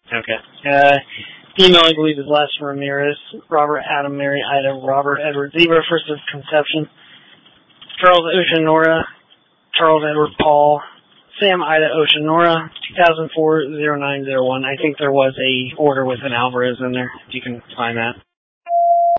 Okay. Email, I believe, is last Ramirez, Robert Adam Mary Ida Robert Edward Zebra, first of conception, Charles Ocean Nora, Charles Edward Paul, Sam Ida Ocean Nora, 2004-0901. I think there was a order with an Alvarez in there, if you can find that.